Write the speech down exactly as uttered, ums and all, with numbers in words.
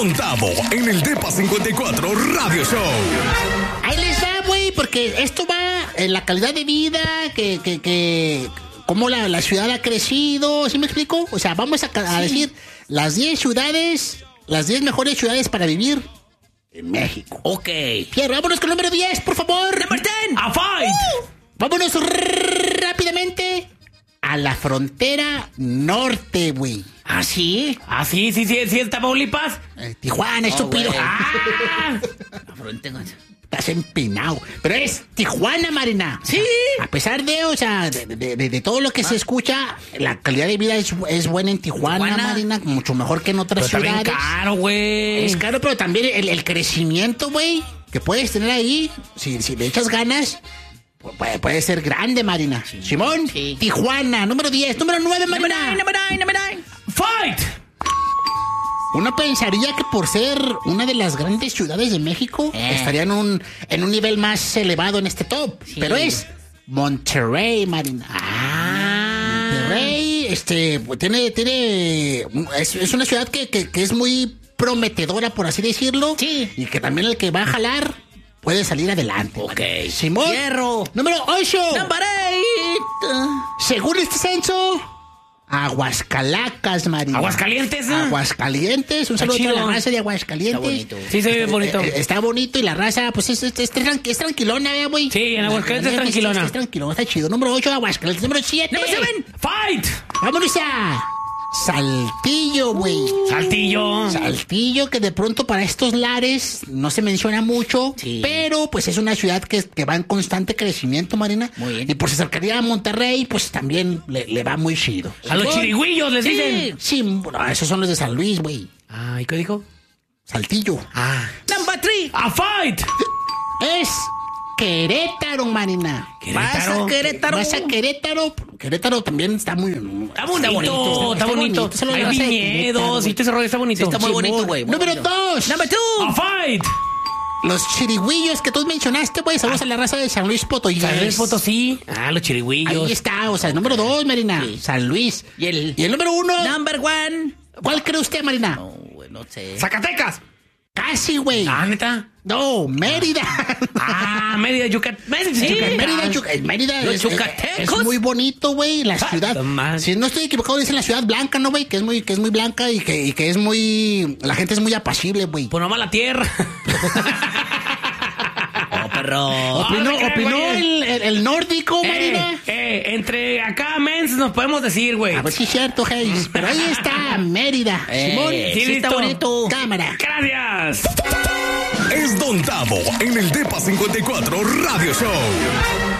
Don Tavo en el Depa cincuenta y cuatro Radio Show. Ahí les va, güey, porque esto va en la calidad de vida, que, que, que cómo la, la ciudad ha crecido, ¿sí me explico? O sea, vamos a, a sí. decir las diez ciudades, las diez mejores ciudades para vivir en México. Ok. Pierre, vámonos con el número diez, por favor. Number ten. A fight. Uh, vámonos r- rápidamente a la frontera norte, güey. ¿Ah, sí? Ah, sí, sí, sí, sí, es Tamaulipas. Eh, Tijuana, estúpido. Oh, ah, La frontera. Estás empinado. Pero es Tijuana, Marina. Sí. A pesar de, o sea, de, de, de, de todo lo que ah. se escucha, la calidad de vida es, es buena en Tijuana, Tijuana, Marina. Mucho mejor que en otras pero ciudades. Está bien caro, güey. Es caro, pero también el, el crecimiento, güey, que puedes tener ahí, si, si le echas ganas, puede, puede ser grande, Marina. Sí. Simón, sí. Tijuana, número diez. Número nueve, Marina. Número nueve, número nueve. Fight. Uno pensaría que por ser una de las grandes ciudades de México, eh. estaría en un, en un nivel más elevado en este top. Sí. Pero es Monterrey, Marina. Ah. Monterrey, este, tiene, tiene, es, es una ciudad que, que, que es muy prometedora, por así decirlo. Sí. Y que también el que va a jalar puede salir adelante. Ok. Marina. Simón. Hierro. Número ocho. Number eight. Según este censo, Aguascalacas, Marina. Aguascalientes, ¿eh? Aguascalientes. Un saludo a toda la raza de Aguascalientes. Está bonito. Sí, se ve bonito. Eh, eh, está bonito y la raza, pues es, es, es, es, es tranquilona, ¿eh, güey? Sí, en Aguascalientes es tranquilona. Es, es tranquilona, está chido. Número ocho, Aguascalientes. Número siete. Número siete. Fight. Vámonos a Saltillo, güey. Saltillo. Saltillo, que de pronto para estos lares no se menciona mucho, sí. pero pues es una ciudad que, que va en constante crecimiento, Marina. Muy bien. Y por su cercanía a Monterrey, pues también le, le va muy chido. A los chirigüillos les sí, dicen. Sí, bueno, esos son los de San Luis, güey. Ah, ¿y qué dijo? Saltillo. Ah. Number three. A fight. Es Querétaro, Marina. Querétaro. Vas a Querétaro. Vas a Querétaro. Querétaro también está muy... Está bonito, está bonito. Está bonito. Hay viñedos y todo ese rollo está bonito. Sí, está muy sí, bonito, güey. Número bonito. dos. Number two. A fight. Los chirigüillos que tú mencionaste, güey. Saludos ah. a la raza de San Luis Potosí. San Luis Potosí. Ah, los chirigüillos. Ahí está, o sea, el número dos, Marina. Sí. San Luis. ¿Y el, y el número uno. Number one. ¿Cuál cree usted, Marina? No, güey, no sé. Zacatecas. Casi, güey. Ah, ¿neta? No, Mérida. Ah, Mérida, Yucatán. Mérida, sí. Mérida, Yucatán. Mérida Los es, yucatecos. es muy bonito, güey, la ah, ciudad. Man. Si no estoy equivocado, dicen la ciudad blanca, ¿no, güey? Que es muy, que es muy blanca y que, y que es muy... La gente es muy apacible, güey. Pues nomás la tierra. Oh, perro. Opinó, ¿qué, opinó el, el, el nórdico, eh, Marina. Eh, entre acá, mens, nos podemos decir, güey. A ver si es cierto, Hayes. Pero ahí está, Mérida. Eh, Simón. sí, sí, está bonito. Cámara. Gracias. Es Don Tavo en el Depa cincuenta y cuatro Radio Show.